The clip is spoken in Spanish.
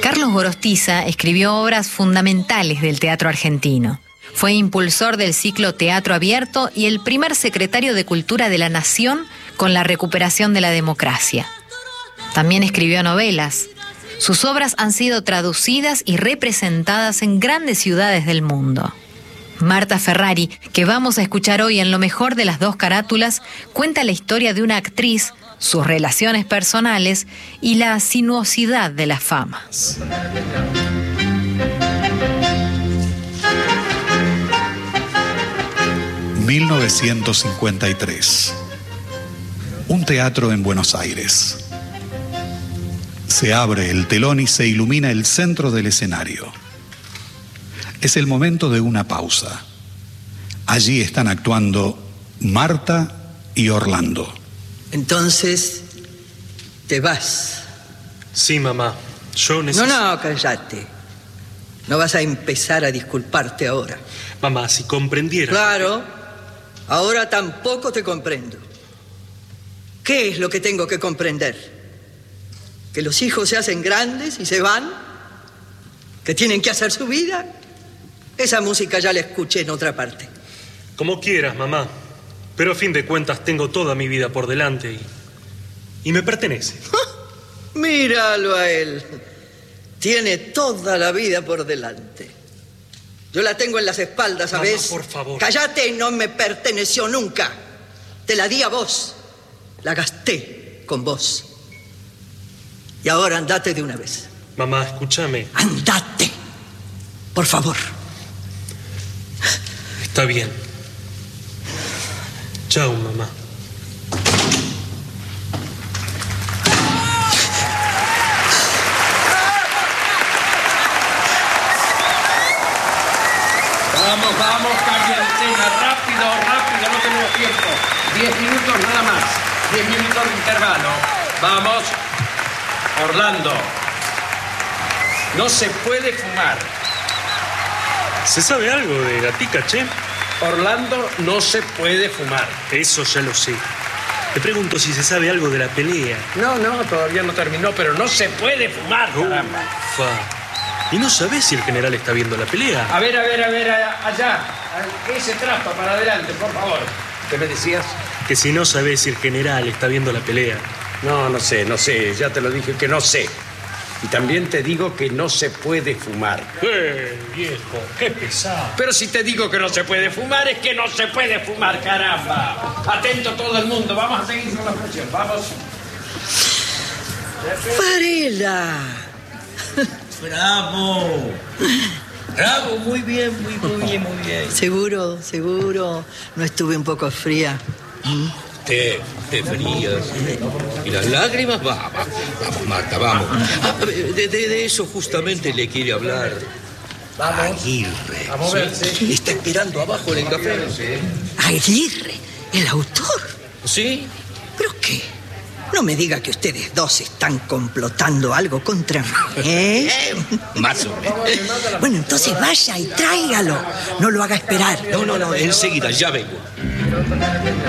Carlos Gorostiza escribió obras fundamentales del teatro argentino. Fue impulsor del ciclo Teatro Abierto y el primer secretario de Cultura de la Nación con la recuperación de la democracia. También escribió novelas. Sus obras han sido traducidas y representadas en grandes ciudades del mundo. Marta Ferrari, que vamos a escuchar hoy en Lo mejor de las dos carátulas, cuenta la historia de una actriz, sus relaciones personales y la sinuosidad de la fama. 1953. Un teatro en Buenos Aires. Se abre el telón y se ilumina el centro del escenario. Es el momento de una pausa. Allí están actuando Marta y Orlando. Entonces, ¿te vas? Sí, mamá. Yo necesito... No, cállate. No vas a empezar a disculparte ahora. Mamá, si comprendiera... Claro, ahora tampoco te comprendo. ¿Qué es lo que tengo que comprender? ¿Que los hijos se hacen grandes y se van? ¿Que tienen que hacer su vida? Esa música ya la escuché en otra parte. Como quieras, mamá. Pero a fin de cuentas tengo toda mi vida por delante y me pertenece. Míralo a él. Tiene toda la vida por delante. Yo la tengo en las espaldas, ¿sabes? Mamá, por favor. Cállate, no me perteneció nunca. Te la di a vos. La gasté con vos. Y ahora andate de una vez. Mamá, escúchame. Andate. Por favor. Está bien. Chao, mamá. Vamos, cambia de escena, rápido, no tenemos tiempo. 10 minutos nada más, 10 minutos de intervalo. Vamos, Orlando. No se puede fumar. ¿Se sabe algo de Gatica, che? Orlando, no se puede fumar. Eso ya lo sé. Te pregunto si se sabe algo de la pelea. No, todavía no terminó, pero no se puede fumar, caramba. ¿Y no sabés si el general está viendo la pelea? A ver, allá. Ese trasto para adelante, por favor. ¿Qué me decías? Que si no sabés si el general está viendo la pelea. No sé, ya te lo dije que no sé. Y también te digo que no se puede fumar. Viejo, qué pesado. Pero si te digo que no se puede fumar, es que no se puede fumar, caramba. Atento todo el mundo, vamos a seguir con la presión, vamos. Varela. Bravo, muy bien. Seguro, no estuve un poco fría. Te frías. ¿Y las lágrimas? Vamos, Marta, vamos. De eso justamente le quiere hablar Aguirre. Vamos a ver, sí. Está esperando abajo en el café. Aguirre, el autor. ¿Sí? ¿Pero qué? No me diga que ustedes dos están complotando algo contra mí, ¿eh? Más o menos. Bueno, entonces vaya y tráigalo. No lo haga esperar. No, enseguida, ya vengo.